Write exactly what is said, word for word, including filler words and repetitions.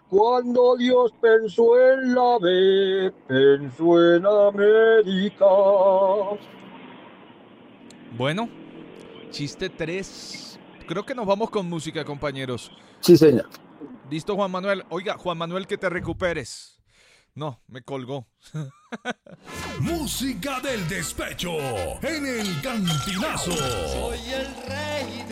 Cuando Dios pensó en la B, pensó en América. Bueno, chiste tres. Creo que nos vamos con música, compañeros. Sí, señor. Listo, Juan Manuel. Oiga, Juan Manuel, que te recuperes. No, me colgó. Música del despecho en el Cantinazo. Soy el rey